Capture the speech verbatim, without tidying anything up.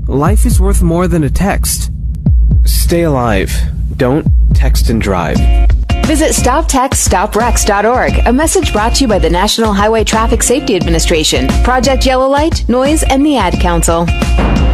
life is worth more than a text. Stay alive. Don't text and drive. Visit stop text stop wrecks dot org. A message brought to you by the National Highway Traffic Safety Administration, Project Yellow Light, Noise, and the Ad Council.